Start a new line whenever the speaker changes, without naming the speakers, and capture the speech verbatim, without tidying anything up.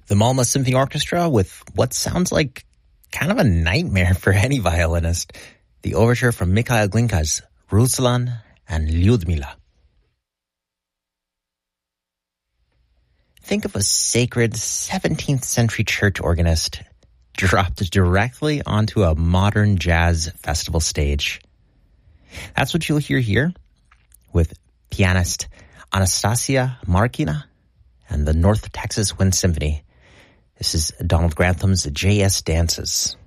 The Malmö Symphony Orchestra with what sounds like kind of a nightmare for any violinist. The overture from Mikhail Glinka's Ruslan and Lyudmila. Think of a sacred seventeenth century church organist dropped directly onto a modern jazz festival stage. That's what you'll hear here with pianist Anastasia Markina and the North Texas Wind Symphony. This is Donald Grantham's J S Dances.